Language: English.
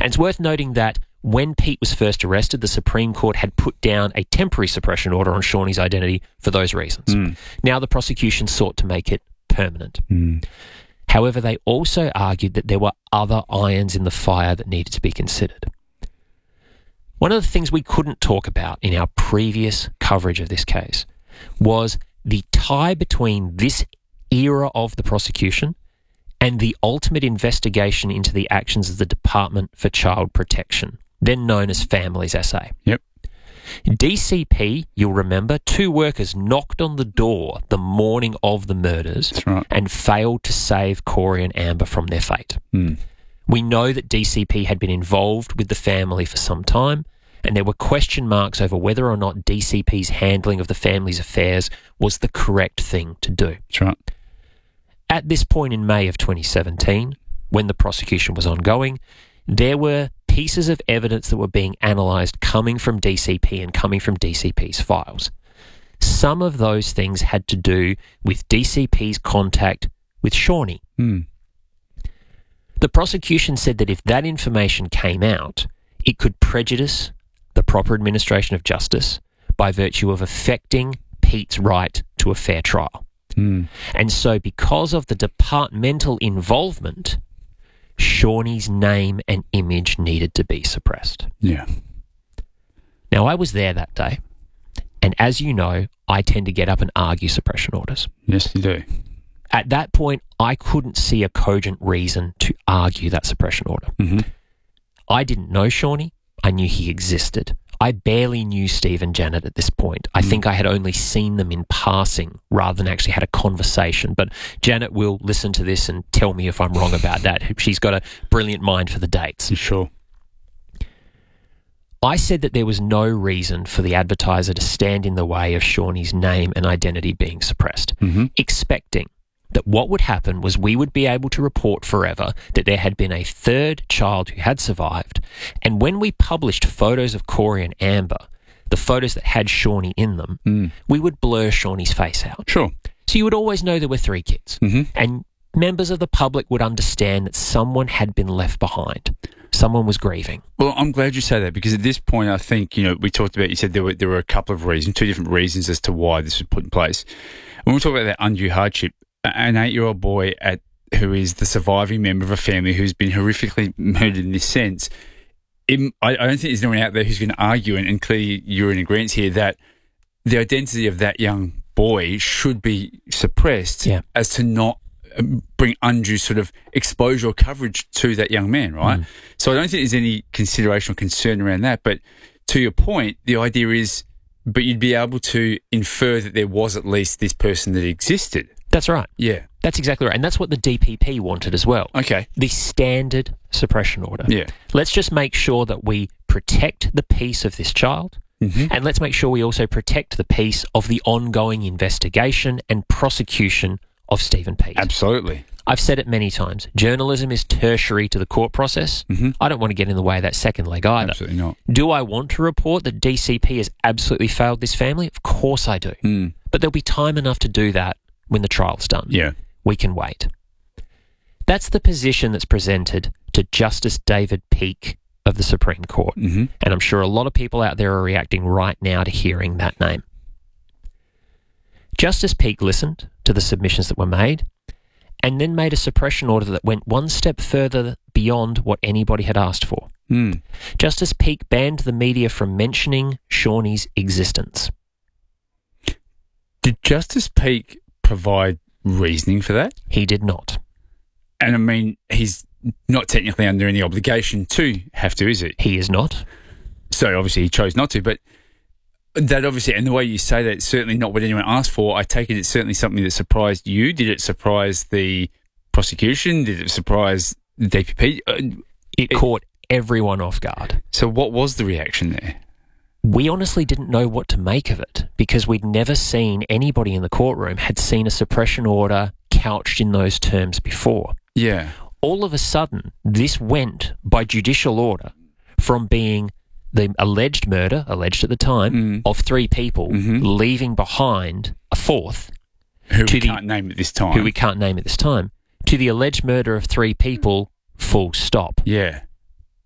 And it's worth noting that when Pete was first arrested, the Supreme Court had put down a temporary suppression order on Shawnee's identity for those reasons. Now the prosecution sought to make it permanent. However, they also argued that there were other irons in the fire that needed to be considered. One of the things we couldn't talk about in our previous coverage of this case was the tie between this era of the prosecution and the ultimate investigation into the actions of the Department for Child Protection, then known as Families SA. Yep. DCP, you'll remember, 2 workers knocked on the door the morning of the murders. That's right. And failed to save Corey and Amber from their fate. We know that DCP had been involved with the family for some time, and there were question marks over whether or not DCP's handling of the family's affairs was the correct thing to do. That's right. At this point in May of 2017, when the prosecution was ongoing, there were pieces of evidence that were being analysed coming from DCP and coming from DCP's files. Some of those things had to do with DCP's contact with Shawnee. The prosecution said that if that information came out, it could prejudice the proper administration of justice by virtue of affecting Pete's right to a fair trial. And so because of the departmental involvement, Shawnee's name and image needed to be suppressed. Yeah. Now, I was there that day, and as you know, I tend to get up and argue suppression orders. Yes, you do. At that point, I couldn't see a cogent reason to argue that suppression order. I didn't know Shawnee. I knew he existed. I barely knew Steve and Janet at this point. I think I had only seen them in passing rather than actually had a conversation. But Janet will listen to this and tell me if I'm wrong about that. She's got a brilliant mind for the dates. You sure? I said that there was no reason for the advertiser to stand in the way of Shawnee's name and identity being suppressed, expecting that what would happen was we would be able to report forever that there had been a third child who had survived, and when we published photos of Corey and Amber, the photos that had Shawnee in them, we would blur Shawnee's face out. Sure. So you would always know there were 3 kids, and members of the public would understand that someone had been left behind. Someone was grieving. Well, I'm glad you say that, because at this point, I think, we talked about, you said there were a couple of reasons, 2 different reasons as to why this was put in place. When we talk about that undue hardship, an 8-year-old boy who is the surviving member of a family who's been horrifically murdered in this sense, I don't think there's anyone out there who's going to argue, and clearly you're in agreement here, that the identity of that young boy should be suppressed as to not bring undue sort of exposure or coverage to that young man, right? So I don't think there's any consideration or concern around that. But to your point, the idea is, but you'd be able to infer that there was at least this person that existed. That's right. Yeah. That's exactly right. And that's what the DPP wanted as well. Okay. The standard suppression order. Yeah. Let's just make sure that we protect the peace of this child, and let's make sure we also protect the peace of the ongoing investigation and prosecution of Stephen Peete. Absolutely. I've said it many times. Journalism is tertiary to the court process. I don't want to get in the way of that second leg either. Absolutely not. Do I want to report that DCP has absolutely failed this family? Of course I do. But there'll be time enough to do that when the trial's done. Yeah. We can wait. That's the position that's presented to Justice David Peake of the Supreme Court. And I'm sure a lot of people out there are reacting right now to hearing that name. Justice Peake listened to the submissions that were made and then made a suppression order that went one step further beyond what anybody had asked for. Justice Peake banned the media from mentioning Shawnee's existence. Did Justice Peake provide reasoning for that? He did not. And I mean, he's not technically under any obligation to have to, is he? He is not. So obviously he chose not to, but that obviously, and the way you say that, it's certainly not what anyone asked for. I take it it's certainly something that surprised you. Did it surprise the prosecution? Did it surprise the DPP? It caught everyone off guard. So what was the reaction there? We honestly didn't know what to make of it because we'd never seen anybody in the courtroom had seen a suppression order couched in those terms before. Yeah. All of a sudden, this went by judicial order from being the alleged murder, alleged at the time, of 3 people, leaving behind a 4th. Who we can't name at this time. Who we can't name at this time. To the alleged murder of 3 people, full stop. Yeah.